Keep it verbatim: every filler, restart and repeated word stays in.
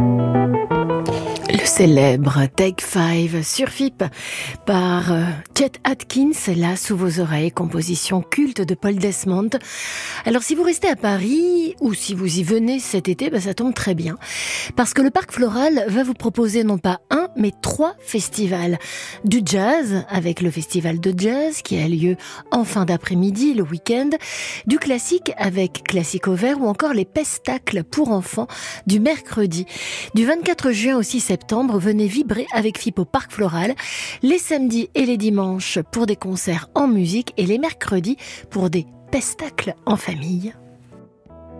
Le célèbre Take Five sur F I P par euh, Chet Atkins, là sous vos oreilles, composition culte de Paul Desmond. Alors si vous restez à Paris ou si vous y venez cet été, bah, ça tombe très bien parce que le Parc Floral va vous proposer non pas un mais trois festivals. Du jazz avec le festival de jazz qui a lieu en fin d'après-midi, le week-end, du classique avec Classique au vert ou encore les pestacles pour enfants du mercredi. Du vingt-quatre juin au six septembre, venez vibrer avec F I P au Parc Floral, les samedis et les dimanches pour des concerts en musique et les mercredis pour des pestacles en famille.